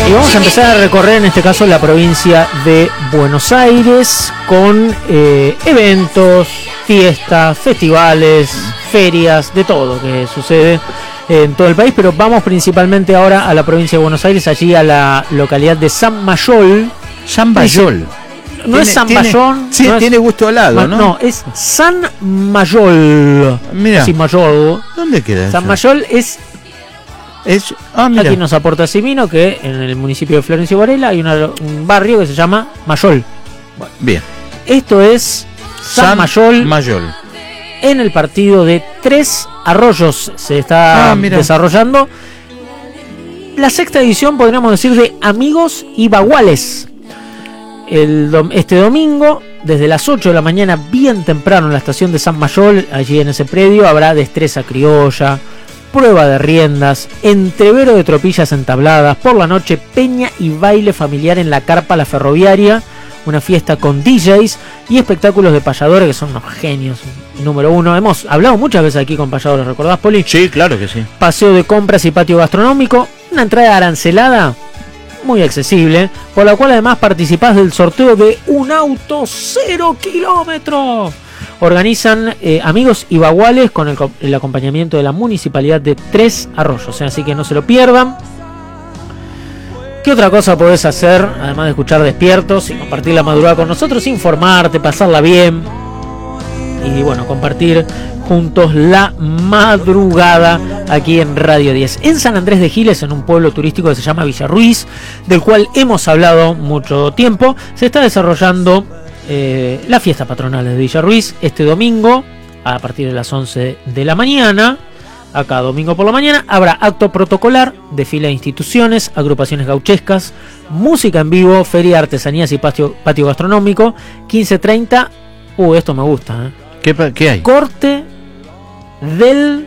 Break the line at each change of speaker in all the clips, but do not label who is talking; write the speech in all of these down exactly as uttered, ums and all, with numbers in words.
Y vamos a empezar a recorrer en este caso la provincia de Buenos Aires con eh, eventos, fiestas, festivales, ferias, de todo que sucede en todo el país, pero vamos principalmente ahora a la provincia de Buenos Aires, allí a la localidad de San Mayol.
San Mayol.
No
tiene,
es San
tiene,
Mayol.
Sí,
no
tiene
es,
gusto helado, ¿no?
No, es San Mayol.
Mira.
San Mayol.
¿Dónde queda
San
eso?
Mayol es...
Es, ah, mira.
Aquí nos aporta Simino que en el municipio de Florencio Varela hay una, un barrio que se llama Mayol.
Bueno, bien.
Esto es San, San Mayol,
Mayol.
En el partido de Tres Arroyos se está ah, desarrollando la sexta edición, podríamos decir, de Amigos y Baguales. El dom- este domingo, desde las ocho de la mañana, bien temprano en la estación de San Mayol, allí en ese predio, habrá destreza criolla, prueba de riendas, entrevero de tropillas entabladas, por la noche peña y baile familiar en la carpa La Ferroviaria, una fiesta con D Js y espectáculos de payadores que son unos genios, número uno. Hemos hablado muchas veces aquí con payadores, ¿recordás, Poli?
Sí, claro que sí.
Paseo de compras y patio gastronómico, una entrada arancelada muy accesible, por la cual además participás del sorteo de un auto cero kilómetros. Organizan eh, Amigos y Baguales con el, el acompañamiento de la municipalidad de Tres Arroyos, ¿eh? Así que no se lo pierdan. ¿Qué otra cosa podés hacer, además de escuchar Despiertos y compartir la madrugada con nosotros? Informarte, pasarla bien y bueno, compartir juntos la madrugada aquí en Radio diez. En San Andrés de Giles, en un pueblo turístico que se llama Villa Ruiz, del cual hemos hablado mucho tiempo, se está desarrollando eh, la fiesta patronal de Villa Ruiz este domingo a partir de las once de la mañana. Acá domingo por la mañana habrá acto protocolar, desfile de instituciones, agrupaciones gauchescas, música en vivo, feria de artesanías y patio, patio gastronómico. quince treinta. Uh, esto me gusta, ¿eh?
¿Qué, ¿Qué hay?
Corte del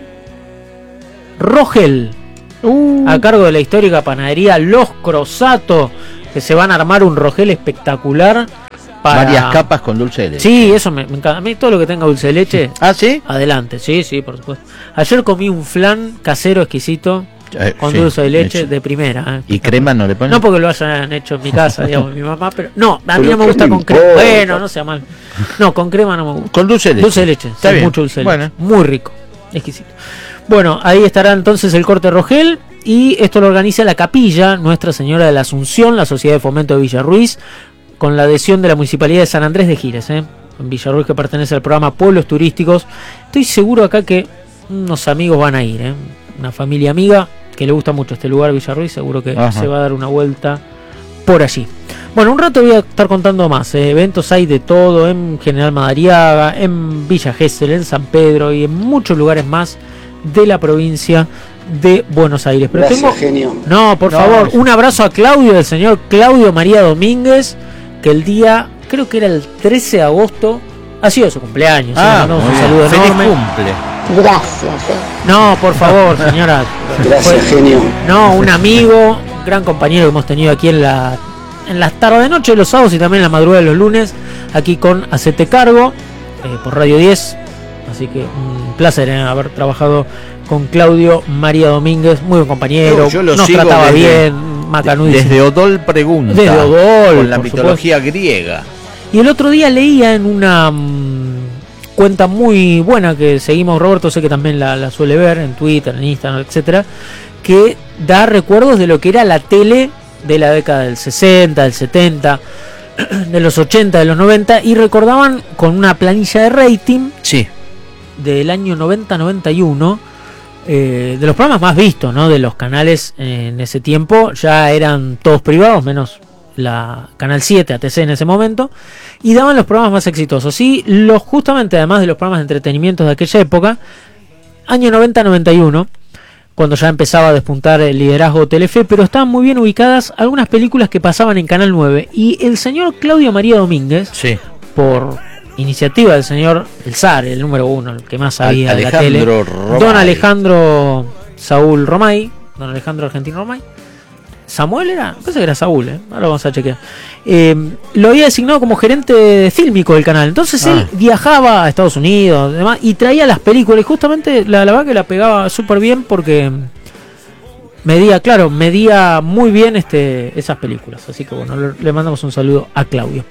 Rogel, uh. a cargo de la histórica panadería Los Crosato, que se van a armar un Rogel espectacular. Para...
Varias capas con dulce de leche.
Sí, eso me, me encanta. A mí todo lo que tenga dulce de leche.
¿Ah, sí?
Adelante, sí, sí, por supuesto. Ayer comí un flan casero exquisito
eh,
con
sí,
dulce de leche
hecho.
de primera. ¿eh?
¿Y crema no le ponen?
No porque lo hayan hecho en mi casa, digamos, mi mamá, pero no, a mí no me gusta con crema. Bueno, no sea mal. No, con crema no me gusta.
Con dulce de leche.
Dulce de leche,
Está
sí,
bien.
mucho dulce de
Bueno.
leche. Muy rico, exquisito. Bueno, ahí estará entonces el corte Rogel y esto lo organiza la Capilla Nuestra Señora de la Asunción, la Sociedad de Fomento de Villa Ruiz, con la adhesión de la Municipalidad de San Andrés de Giles, ¿eh? En Villa Ruiz, que pertenece al programa Pueblos Turísticos. Estoy seguro acá que unos amigos van a ir, ¿eh? Una familia amiga que le gusta mucho este lugar, Villa Ruiz, seguro que Ajá. se va a dar una vuelta por allí. Bueno, un rato voy a estar contando más, ¿eh? Eventos hay de todo, en General Madariaga, en Villa Gesell, en San Pedro y en muchos lugares más de la provincia de Buenos Aires. Pero
Gracias,
tengo...
genio.
No, por
no,
favor,
es...
un abrazo a Claudio, del señor Claudio María Domínguez, que el día, creo que era el trece de agosto, ha sido su cumpleaños.
Ah,
¿no? Un saludo
feliz
enorme.
cumple.
Gracias. Eh.
No, por favor, señora.
Gracias,
Fue,
genio.
No, un amigo, gran compañero que hemos tenido aquí en la en las tardes de noche de los sábados y también en la madrugada de los lunes, aquí con Hacete Cargo, eh, por Radio diez. Así que un placer eh, haber trabajado con Claudio María Domínguez, muy buen compañero,
yo, yo lo
nos
sigo
trataba
desde,
bien. Macanú
desde Odol Pregunta,
desde Odol,
con la mitología supuesto. griega.
Y el otro día leía en una um, cuenta muy buena que seguimos, Roberto, sé que también la, la suele ver en Twitter, en Instagram, etcétera, que da recuerdos de lo que era la tele de la década del sesenta, del setenta, de los ochenta, de los noventa, y recordaban con una planilla de rating
sí.
del año noventa noventa y uno, eh, de los programas más vistos, ¿no? De los canales eh, en ese tiempo, ya eran todos privados, menos la Canal siete, A T C en ese momento, y daban los programas más exitosos. Y los, justamente además de los programas de entretenimiento de aquella época, año noventa noventa y uno, cuando ya empezaba a despuntar el liderazgo Telefe, pero estaban muy bien ubicadas algunas películas que pasaban en Canal nueve, y el señor Claudio María Domínguez,
sí.
por iniciativa del señor El Zar, el número uno, el que más sabía
Al-
de la tele,
Romay.
don Alejandro Saúl Romay, don Alejandro Argentino Romay, Samuel era, pensé que era Saúl, ¿eh? Ahora vamos a chequear. Eh, lo había designado como gerente fílmico del canal. Entonces ah. él viajaba a Estados Unidos demás, y traía las películas. Y justamente la, la verdad que la pegaba súper bien porque medía, claro, medía muy bien este, esas películas. Así que bueno, le, le mandamos un saludo a Claudio.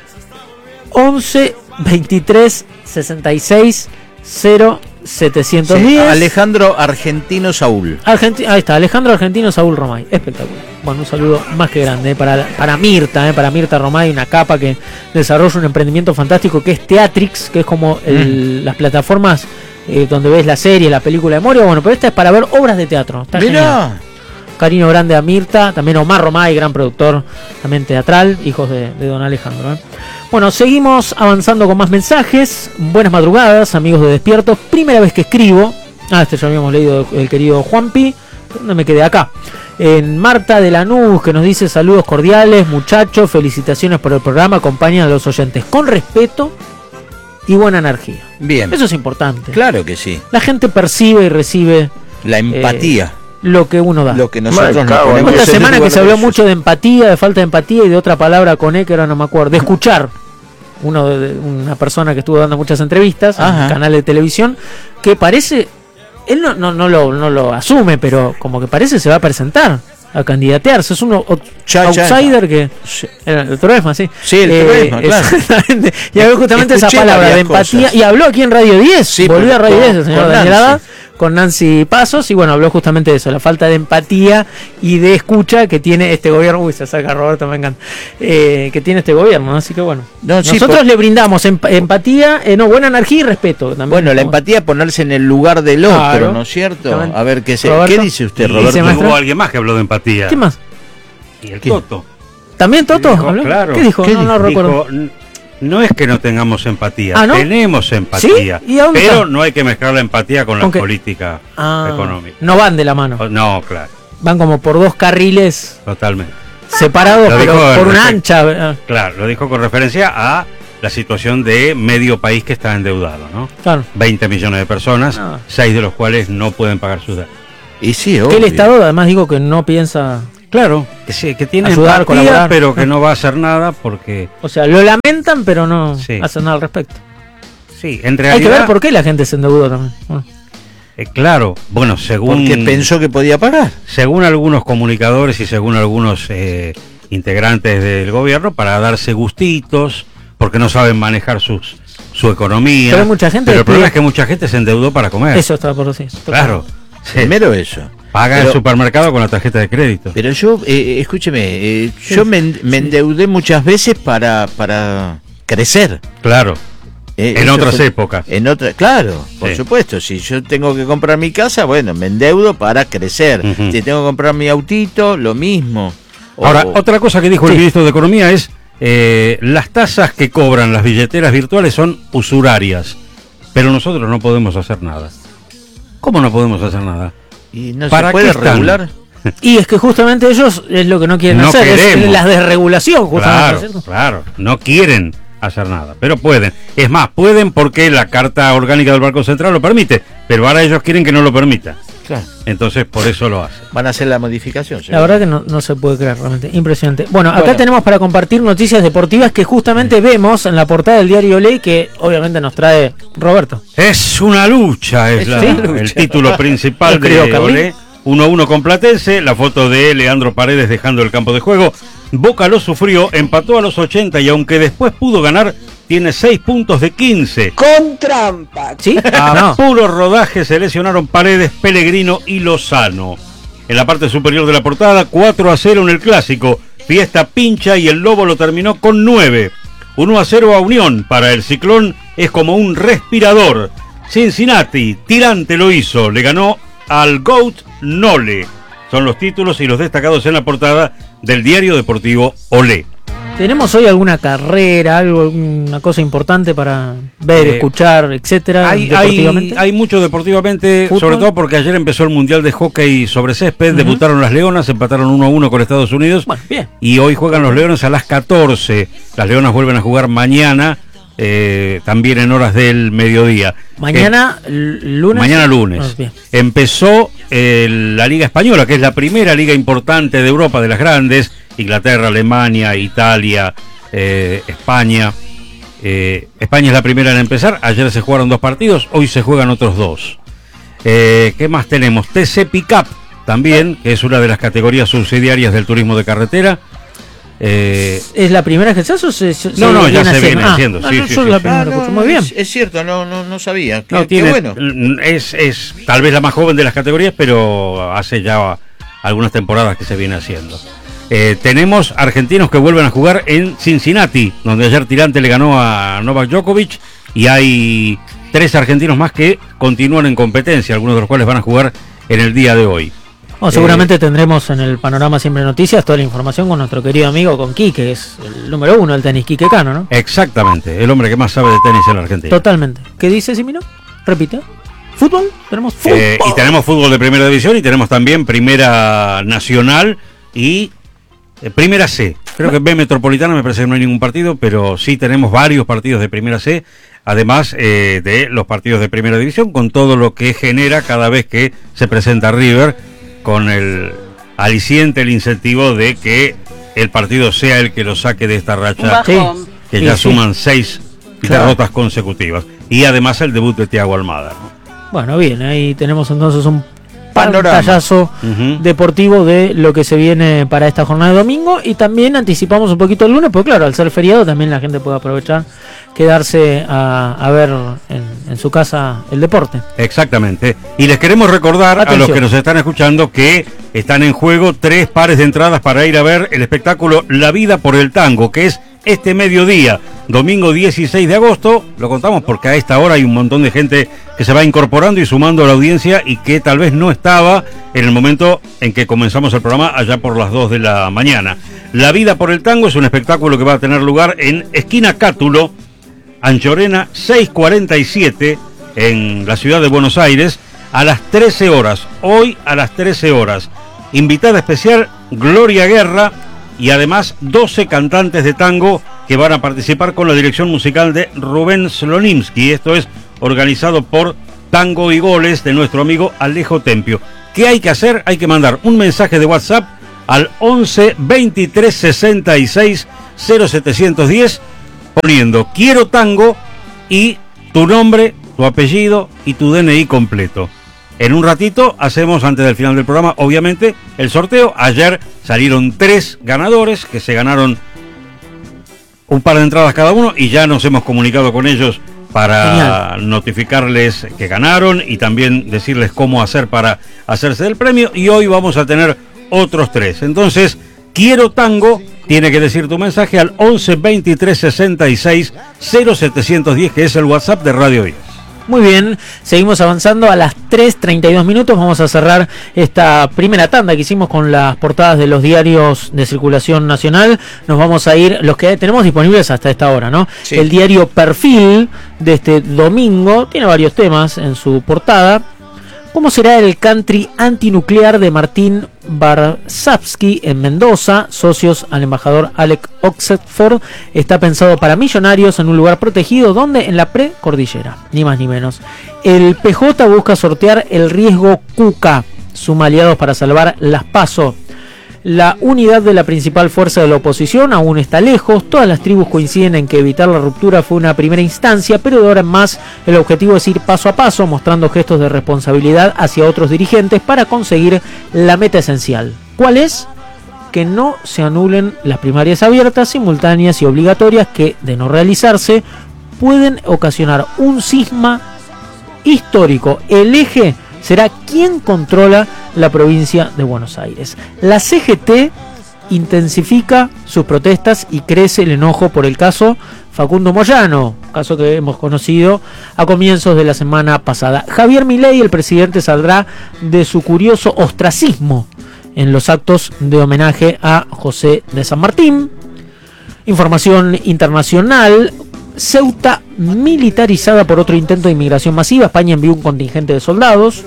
once, veintitrés, sesenta y seis, cero, setecientos diez.
Sí, Alejandro Argentino Saúl.
Argenti- ahí está, Alejandro Argentino Saúl Romay. Espectacular. Bueno, un saludo más que grande eh, para, para Mirta, eh, para Mirta Romay, una capa que desarrolla un emprendimiento fantástico que es Teatrix, que es como el, mm. las plataformas eh, donde ves la serie, la película de Moria. Bueno, pero esta es para ver obras de teatro. Está
Mirá.
genial. Cariño grande a Mirta, también a Omar Romay, gran productor, también teatral, hijos de, de don Alejandro. ¿eh? Bueno, seguimos avanzando con más mensajes. Buenas madrugadas, amigos de Despiertos. Primera vez que escribo. Ah, este ya habíamos leído el querido Juanpi. ¿Dónde me quedé? Acá. En Marta de Lanús, que nos dice saludos cordiales, muchachos, felicitaciones por el programa, acompañan a los oyentes con respeto y buena energía.
Bien.
Eso es importante.
Claro que sí.
La gente percibe y recibe
la empatía.
Eh, lo que uno da.
Lo que nosotros nos ponemos.
Esta semana que se habló mucho de empatía, de falta de empatía y de otra palabra con E que ahora no me acuerdo, de escuchar. Uno de, de una persona que estuvo dando muchas entrevistas en un canal de televisión que parece, él no, no, no, lo, no lo asume, pero como que parece se va a presentar a candidatearse. Es un ya, outsider ya. que sí. El Troesma, sí.
Sí, el
eh,
Troesma, claro.
Y habló justamente
Escuché
esa palabra de empatía
cosas.
Y habló aquí en Radio diez. Sí, volvió a Radio diez el señor Daniel Haddad con Nancy Pasos y bueno, habló justamente de eso, la falta de empatía y de escucha que tiene este gobierno. Uy, se saca Roberto, me encanta. Eh, que tiene este gobierno, ¿no? Así que bueno, no, sí, nosotros por... le brindamos emp empatía, eh, no, buena energía y respeto. También.
Bueno, la empatía, ponerse en el lugar del otro, claro, ¿no es cierto? A ver, ¿qué, se, ¿qué dice usted, Roberto?
Hubo alguien más que habló de empatía.
¿Qué más?
Y el Toto.
¿También Toto?
Dijo, claro.
¿Qué dijo?
¿Qué
no, no recuerdo.
No es que no tengamos empatía,
¿Ah, no?
tenemos empatía,
¿Sí? ¿Y a dónde
pero
está?
no hay que mezclar la empatía con, con la qué? política
ah,
económica.
No van de la mano.
No, claro.
Van como por dos carriles.
Totalmente.
Separados, pero por una ancha.
Claro, lo dijo con referencia a la situación de medio país que está endeudado, ¿no?
Claro.
veinte millones de personas, ah. seis de los cuales no pueden pagar sus deudas.
Y sí,
obvio. Que el Estado, además, digo que no piensa...
Claro, que, sí, que tiene
ayudar,
empatía,
colaborar,
pero que no va a hacer nada porque...
O sea, lo lamentan, pero no
sí.
hacen nada al respecto.
Sí, en realidad...
Hay que ver por qué la gente se endeudó también. Bueno.
Eh, claro, bueno, según...
Porque pensó que podía pagar.
Según algunos comunicadores y según algunos eh, integrantes del gobierno, para darse gustitos, porque no saben manejar sus su economía.
Pero hay mucha gente...
Pero el problema es que mucha gente se endeudó para comer.
Eso estaba por decir.
Claro.
Sí. Primero eso.
Paga pero, el supermercado con la tarjeta de crédito.
Pero yo, eh, escúcheme, eh, sí, yo me, me endeudé muchas veces para, para crecer.
Claro.
Eh,
en otras fue, épocas.
En otra, claro, por sí. supuesto. Si yo tengo que comprar mi casa, bueno, me endeudo para crecer. Uh-huh. Si tengo que comprar mi autito, lo mismo.
Ahora, o, otra cosa que dijo sí. el ministro de Economía es eh, las tasas que cobran las billeteras virtuales son usurarias, pero nosotros no podemos hacer nada. ¿Cómo no podemos hacer nada?
¿Y no se puede regular?
Y es que justamente ellos es lo que no quieren
no
hacer,
queremos.
es la desregulación justamente.
Claro, claro, no quieren hacer nada, pero pueden. Es más, pueden porque la Carta Orgánica del Banco Central lo permite, pero ahora ellos quieren que no lo permita.
Claro.
Entonces, por eso lo hacen.
Van a hacer la modificación.
La verdad que no, no se puede creer, realmente. Impresionante. Bueno, acá bueno. tenemos para compartir noticias deportivas que justamente vemos en la portada del diario Ley, que obviamente nos trae Roberto.
Es una lucha, es, es la, lucha. El título principal de Olé. uno a uno con Platense, la foto de Leandro Paredes dejando el campo de juego. Boca lo sufrió, empató a los ochenta y aunque después pudo ganar, tiene seis puntos de quince.
Con trampa.
¿Sí?
A
no.
puro rodaje se lesionaron Paredes, Pellegrino y Lozano. En la parte superior de la portada, cuatro a cero en el clásico. Fiesta pincha y el Lobo lo terminó con nueve. uno a cero a Unión. Para el Ciclón es como un respirador. Cincinnati, tirante lo hizo. Le ganó al Goat Nole. Son los títulos y los destacados en la portada del diario deportivo Olé.
¿Tenemos hoy alguna carrera, algo, alguna cosa importante para ver, eh, escuchar, etcétera?
Hay, deportivamente? Hay, hay mucho deportivamente, ¿Fútbol? Sobre todo porque ayer empezó el Mundial de Hockey sobre césped, uh-huh. debutaron las Leonas, empataron uno a uno con Estados Unidos,
bueno, bien.
Y hoy juegan los Leones a las catorce. Las Leonas vuelven a jugar mañana, eh, también en horas del mediodía.
Mañana eh, lunes.
Mañana lunes. Oh, empezó eh, la Liga Española, que es la primera liga importante de Europa, de las grandes. Inglaterra, Alemania, Italia, eh, España. Eh, España es la primera en empezar. Ayer se jugaron dos partidos, hoy se juegan otros dos. Eh, ¿Qué más tenemos? T C Pickup, también, que es una de las categorías subsidiarias del turismo de carretera. Eh,
¿Es la primera que se hace o se, se
no, no, ya se
haciendo?
viene haciendo.
Ah,
Sí,
no,
sí,
yo
sí,
la
sí.
primera
Ah,
que
no,
escucho.
no,
Muy bien.
Es, es cierto, no, no, no sabía. Qué,
No,
qué
tiene,
bueno.
es, es tal vez la más joven de las categorías, pero hace ya algunas temporadas que se viene haciendo. Eh, tenemos argentinos que vuelven a jugar en Cincinnati, donde ayer Tirante le ganó a Novak Djokovic, y hay tres argentinos más que continúan en competencia, algunos de los cuales van a jugar en el día de hoy.
Bueno, seguramente eh, tendremos en el panorama Siempre Noticias toda la información con nuestro querido amigo, con Quique, que es el número uno del tenis, Quique Cano, ¿no?
Exactamente, el hombre que más sabe de tenis en la Argentina.
Totalmente. ¿Qué dice Simino? Repite. ¿Fútbol? Tenemos fútbol.
Eh, y tenemos fútbol de primera división y tenemos también primera nacional y eh, primera C. Creo que B Metropolitana me parece que no hay ningún partido, pero sí tenemos varios partidos de primera C, además eh, de los partidos de primera división, con todo lo que genera cada vez que se presenta River, con el aliciente, el incentivo de que el partido sea el que lo saque de esta racha,
Sí.
que
Sí,
ya
sí.
suman seis
Claro.
derrotas consecutivas. Y además el debut de Thiago Almada, ¿no?
Bueno, bien, ahí tenemos entonces un
Panorama.
pantallazo
Ujú.
deportivo de lo que se viene para esta jornada de domingo, y también anticipamos un poquito el lunes, porque claro, al ser feriado también la gente puede aprovechar, quedarse a, a ver en, en su casa el deporte.
Exactamente. Y les queremos recordar
Atención.
a los que nos están escuchando que están en juego tres pares de entradas para ir a ver el espectáculo La Vida por el Tango, que es este mediodía, domingo dieciséis de agosto. Lo contamos porque a esta hora hay un montón de gente que se va incorporando y sumando a la audiencia y que tal vez no estaba en el momento en que comenzamos el programa allá por las dos de la mañana. La Vida por el Tango es un espectáculo que va a tener lugar en esquina Cátulo, Anchorena seiscientos cuarenta y siete, en la ciudad de Buenos Aires, a las trece horas. Hoy a las trece horas. Invitada especial Gloria Guerra, y además doce cantantes de tango que van a participar con la dirección musical de Rubén Slonimsky. Esto es organizado por Tango y Goles de nuestro amigo Alejo Tempio. ¿Qué hay que hacer? Hay que mandar un mensaje de WhatsApp al once veintitrés sesenta y seis cero setecientos diez poniendo quiero tango y tu nombre, tu apellido y tu D N I completo. En un ratito hacemos, antes del final del programa, obviamente, el sorteo. Ayer salieron tres ganadores que se ganaron un par de entradas cada uno y ya nos hemos comunicado con ellos para
Genial.
notificarles que ganaron y también decirles cómo hacer para hacerse del premio. Y hoy vamos a tener otros tres. Entonces, quiero tango, tiene que decir tu mensaje al once veintitrés sesenta y seis cero setecientos diez, que es el WhatsApp de Radio Díaz.
Muy bien, seguimos avanzando. A las tres treinta y dos minutos vamos a cerrar esta primera tanda que hicimos con las portadas de los diarios de circulación nacional. Nos vamos a ir, los que tenemos disponibles hasta esta hora, ¿no?
Sí.
El diario Perfil de este domingo tiene varios temas en su portada. ¿Cómo será el country antinuclear de Martín Barsavsky en Mendoza? Socios al embajador Alec Oxford. Está pensado para millonarios en un lugar protegido, donde en la precordillera, ni más ni menos. El P J busca sortear el riesgo Cuca. Suma aliados para salvar las PASO. La unidad de la principal fuerza de la oposición aún está lejos. Todas las tribus coinciden en que evitar la ruptura fue una primera instancia, pero de ahora en más el objetivo es ir paso a paso, mostrando gestos de responsabilidad hacia otros dirigentes para conseguir la meta esencial. ¿Cuál es? Que no se anulen las primarias abiertas, simultáneas y obligatorias que, de no realizarse, pueden ocasionar un cisma histórico. El eje será quién controla la provincia de Buenos Aires. La C G T intensifica sus protestas y crece el enojo por el caso Facundo Moyano, caso que hemos conocido a comienzos de la semana pasada. Javier Milei, el presidente, saldrá de su curioso ostracismo en los actos de homenaje a José de San Martín. Información internacional. Ceuta militarizada por otro intento de inmigración masiva. España envió un contingente de soldados.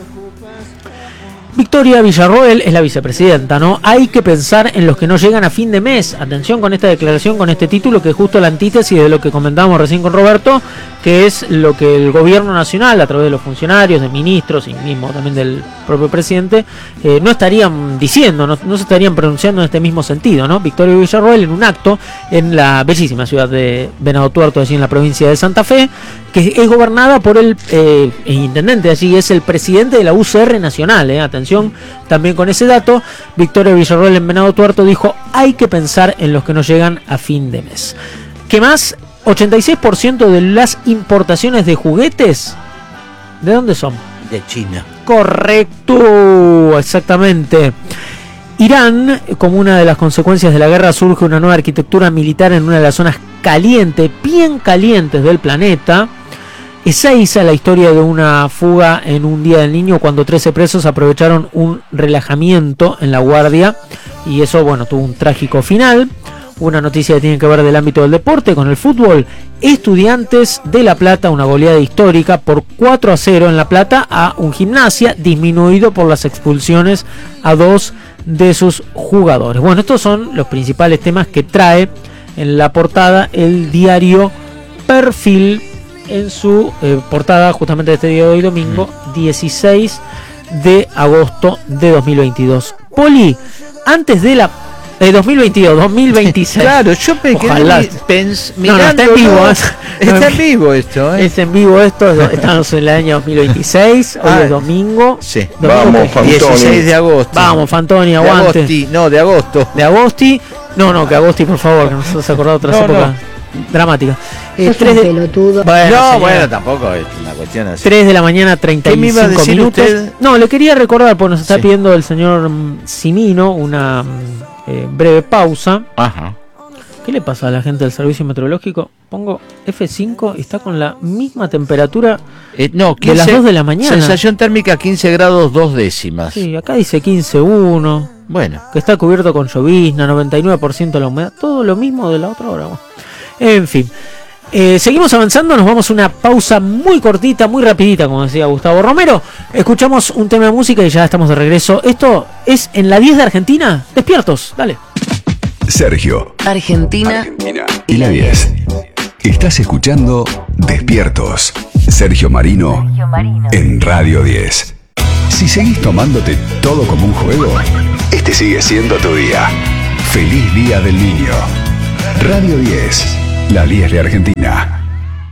Victoria Villarroel es la vicepresidenta, ¿no? Hay que pensar en los que no llegan a fin de mes. Atención con esta declaración, con este título, que es justo la antítesis de lo que comentábamos recién con Roberto, que que es lo que el gobierno nacional, a través de los funcionarios, de ministros y mismo también del propio presidente, eh, no estarían diciendo, no, no se estarían pronunciando en este mismo sentido, ¿no? Victorio Villarroel, en un acto en la bellísima ciudad de Venado Tuerto, allí en la provincia de Santa Fe, que es gobernada por el, eh, el intendente allí, es el presidente de la U C R nacional, eh, atención también con ese dato. Victorio Villarroel en Venado Tuerto dijo: hay que pensar en los que nos llegan a fin de mes. ¿Qué más? ochenta y seis por ciento de las importaciones de juguetes, ¿de dónde son?
De China.
Correcto, exactamente. Irán, como una de las consecuencias de la guerra, surge una nueva arquitectura militar en una de las zonas calientes, bien calientes del planeta. Ezeiza, la historia de una fuga en un día del niño cuando trece presos aprovecharon un relajamiento en la guardia y eso, bueno, tuvo un trágico final. Una noticia que tiene que ver del ámbito del deporte con el fútbol. Estudiantes de La Plata, una goleada histórica por cuatro a cero en La Plata a un Gimnasia, disminuido por las expulsiones a dos de sus jugadores. Bueno, estos son los principales temas que trae en la portada el diario Perfil, en su eh, portada justamente de este día de hoy, domingo dieciséis de agosto de dos mil veintidós. Poli, antes de la Eh, dos mil veintidós, dos mil veintiséis.
Claro, yo me
Ojalá.
quedé pens-
No, no, está en vivo.
no,
¿eh?
Está en vivo esto, ¿eh?
Es en vivo esto. Estamos en el año dos mil veintiséis. Hoy
Ah,
es domingo.
Sí.
Domingo
Vamos,
que-
Fantoni.
dieciséis de agosto.
Vamos, Fantoni,
De
aguante.
agosti, no, de agosto.
De Agosti. No, no, que Agosti, por favor, que nos has acordado otras
No,
épocas dramáticas. Eh,
Sos
tres
un
de,
pelotudo.
bueno,
no,
señora,
bueno, tampoco es una cuestión así.
tres de la mañana, treinta
¿Qué
y
me iba a
cinco
decir
minutos.
usted?
No, le quería recordar, porque nos está
Sí.
pidiendo el señor mm, Simino una mm, eh, breve pausa.
Ajá.
¿Qué le pasa a la gente del servicio meteorológico? Pongo F cinco y está con la misma temperatura.
Eh, no,
De las dos de la mañana.
Sensación térmica quince grados dos décimas.
Sí, acá dice quince uno,
Bueno,
que está cubierto con llovizna, noventa y nueve por ciento la humedad, todo lo mismo de la otra hora. Bueno. En fin, eh, seguimos avanzando, nos vamos a una pausa muy cortita, muy rapidita, como decía Gustavo Romero. Escuchamos un tema de música y ya estamos de regreso. Esto es en la diez de Argentina. Despiertos, dale.
Sergio,
Argentina,
Argentina y la diez. Estás escuchando Despiertos. Sergio Marino en Radio diez. Si seguís tomándote todo como un juego, este sigue siendo tu día. Feliz Día del Niño. Radio diez, la diez de Argentina.